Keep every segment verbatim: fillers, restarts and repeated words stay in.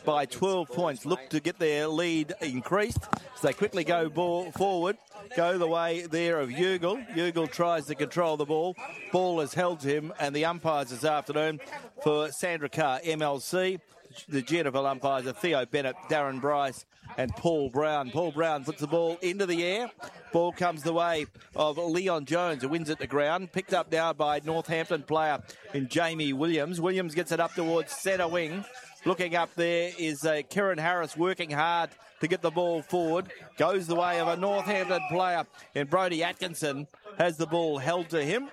by twelve points. Look to get their lead increased. So they quickly go ball forward. Go the way there of Ugle. Ugle tries to control the ball. Ball is held to him, and the umpires this afternoon for Sandra Carr, M L C. The G N F L umpires are Theo Bennett, Darren Bryce, and Paul Brown. Paul Brown puts the ball into the air. Ball comes the way of Leon Jones, who wins at the ground. Picked up now by Northampton player in Jamie Williams. Williams gets it up towards centre wing. Looking up there is uh, Kieran Harris working hard to get the ball forward. Goes the way of a Northampton player in Brodie Atkinson. Has the ball held to him.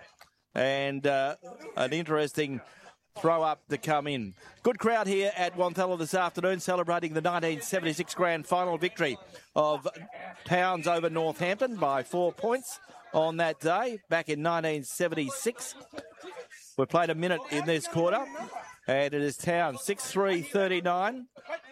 And uh, an interesting throw up to come in. Good crowd here at Wonthella this afternoon, celebrating the nineteen seventy-six grand final victory of Towns over Northampton by four points on that day back in nineteen seventy-six. We've played a minute in this quarter, and it is Towns six three thirty-nine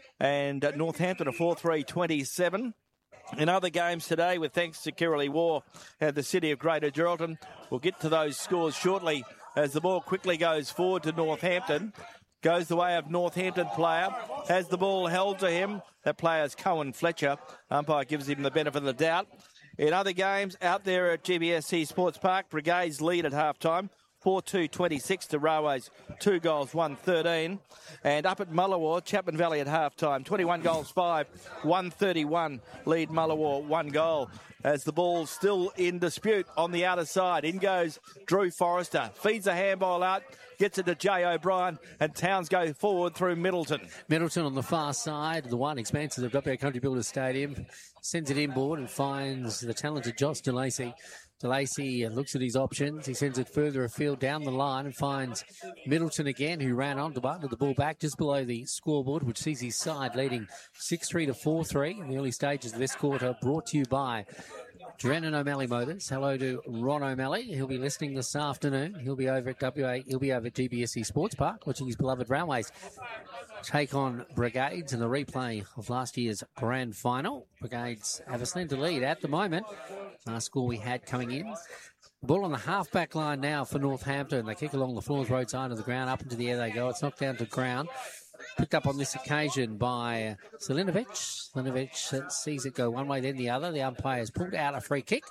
and Northampton a four three twenty-seven. In other games today, with thanks to Kirralie War and the City of Greater Geraldton, we'll get to those scores shortly as the ball quickly goes forward to Northampton. Goes the way of Northampton player. Has the ball held to him. That player is Cohen Fletcher. Umpire gives him the benefit of the doubt. In other games, out there at G B S C Sports Park, Brigades lead at halftime. four two twenty-six to Railways, two goals, one thirteen. And up at Mullawar, Chapman Valley at halftime, twenty-one goals, five, one thirty-one. Lead Mullawar, one goal. As the ball's still in dispute on the outer side. In goes Drew Forrester. Feeds a handball out. Gets it to Jay O'Brien. And Towns go forward through Middleton. Middleton on the far side. The wide expanses of W A Country Builders Stadium. Sends it inboard and finds the talented Josh DeLacy. DeLacy looks at his options. He sends it further afield down the line and finds Middleton again, who ran on to button the ball back just below the scoreboard, which sees his side leading six three to four three in the early stages of this quarter. Brought to you by Drennan O'Malley Motors. Hello to Ron O'Malley. He'll be listening this afternoon. He'll be over at W A. He'll be over at G B S C Sports Park watching his beloved Railways take on Brigades in the replay of last year's grand final. Brigades have a slender lead at the moment. Last score we had coming in. Ball on the half-back line now for Northampton. They kick along the Floors Road side of the ground. Up into the air they go. It's knocked down to ground. Picked up on this occasion by Selinovic. Selinovic sees it go one way, then the other. The umpire has pulled out a free kick.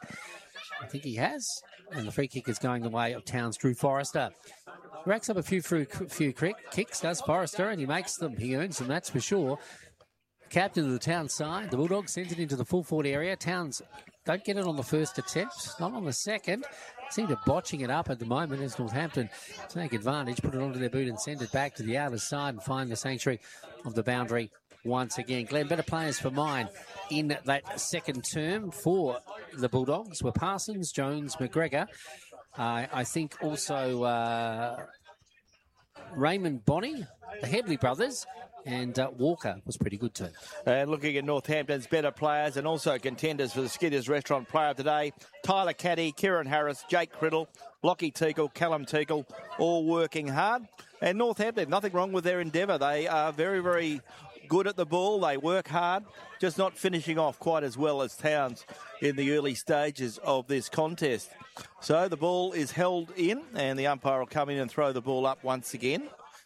I think he has. And the free kick is going the way of Towns' Drew Forrester. Racks up a few, few, few kicks, does Forrester, and he makes them. He earns them, that's for sure. Captain of the Towns side. The Bulldogs sends it into the full forward area. Towns don't get it on the first attempt, not on the second. Seem to botching it up at the moment as Northampton take advantage, put it onto their boot and send it back to the outer side and find the sanctuary of the boundary once again. Glenn, better players for mine in that second term for the Bulldogs were Parsons, Jones, McGregor. Uh, I think also uh, Raymond Bonney, the Headley brothers, and uh, Walker was pretty good too. And looking at Northampton's better players and also contenders for the Skidders Restaurant Player of the Day, Tyler Caddy, Kieran Harris, Jake Criddle, Lockie Teagle, Callum Teagle, all working hard. And Northampton, nothing wrong with their endeavour. They are very, very good at the ball. They work hard, just not finishing off quite as well as Towns in the early stages of this contest. So the ball is held in and the umpire will come in and throw the ball up once again.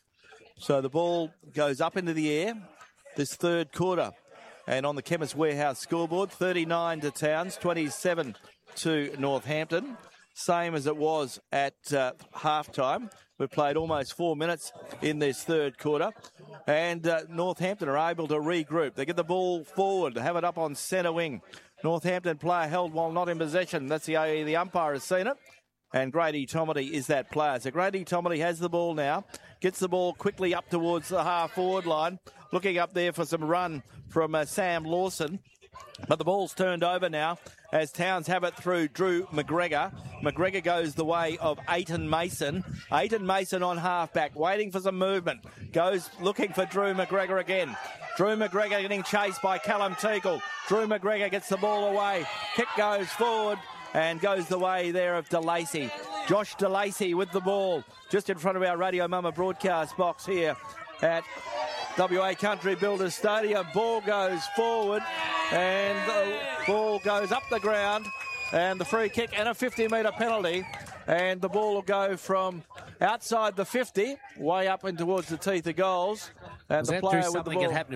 So the ball goes up into the air this third quarter. And on the Chemist Warehouse scoreboard, thirty-nine to Towns, twenty-seven to Northampton. Same as it was at uh, halftime. We've played almost four minutes in this third quarter. And uh, Northampton are able to regroup. They get the ball forward, have it up on centre wing. Northampton player held while not in possession. That's the way the umpire has seen it. And Grady Tomedy is that player. So Grady Tomedy has the ball now. Gets the ball quickly up towards the half-forward line. Looking up there for some run from uh, Sam Lawson. But the ball's turned over now as Towns have it through Drew McGregor. McGregor goes the way of Aiton Mason. Aiton Mason on half-back, waiting for some movement. Goes looking for Drew McGregor again. Drew McGregor getting chased by Callum Teagle. Drew McGregor gets the ball away. Kick goes forward and goes the way there of DeLacy. Josh DeLacy with the ball just in front of our Radio Mama broadcast box here at W A Country Builders Stadium. Ball goes forward and the ball goes up the ground and the free kick and a fifty metre penalty. And the ball will go from outside the fifty, way up and towards the teeth of goals. And Was the that player through with the something ball. that happened